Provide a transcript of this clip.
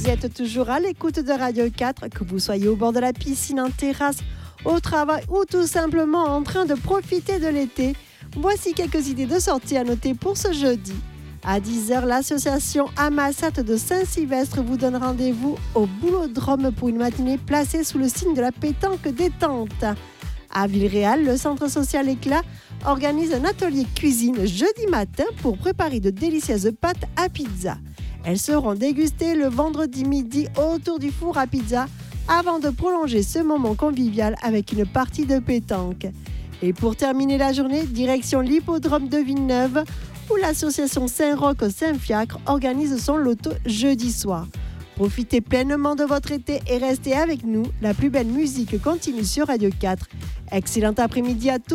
Vous êtes toujours à l'écoute de Radio 4, que vous soyez au bord de la piscine, en terrasse, au travail ou tout simplement en train de profiter de l'été. Voici quelques idées de sortie à noter pour ce jeudi. À 10h, l'association Amassat de Saint-Sylvestre vous donne rendez-vous au Boulodrome pour une matinée placée sous le signe de la pétanque détente. À Villeréal, le centre social Éclat organise un atelier cuisine jeudi matin pour préparer de délicieuses pâtes à pizza. Elles seront dégustées le vendredi midi autour du four à pizza avant de prolonger ce moment convivial avec une partie de pétanque. Et pour terminer la journée, direction l'hippodrome de Villeneuve où l'association Saint-Roch-Saint-Fiacre organise son loto jeudi soir. Profitez pleinement de votre été et restez avec nous. La plus belle musique continue sur Radio 4. Excellent après-midi à tous.